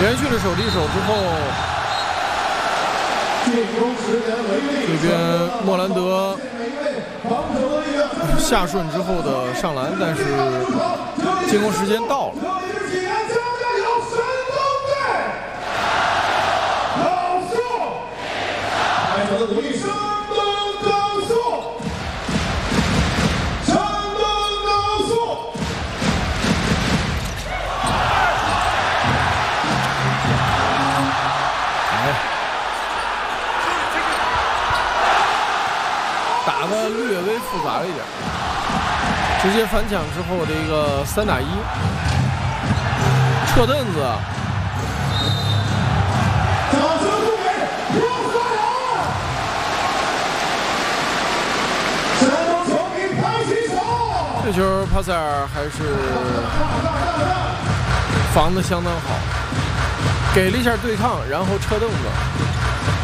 连续的手提手之后，这边莫兰德下顺之后的上篮，但是进攻时间到了。打得略微复杂了一点，直接反抢之后的一个3打1，撤凳子。这球帕塞尔还是防得相当好，给了一下对抗，然后撤凳子。